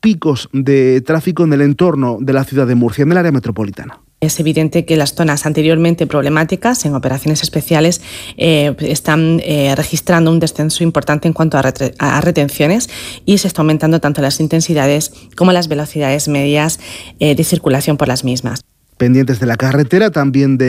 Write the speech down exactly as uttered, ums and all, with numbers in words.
picos de tráfico en el entorno de la ciudad de Murcia, en el área metropolitana. Es evidente que las zonas anteriormente problemáticas en operaciones especiales eh, están eh, registrando un descenso importante en cuanto a, retre- a retenciones y se está aumentando tanto las intensidades como las velocidades medias eh, de circulación por las mismas. Pendientes de la carretera, también de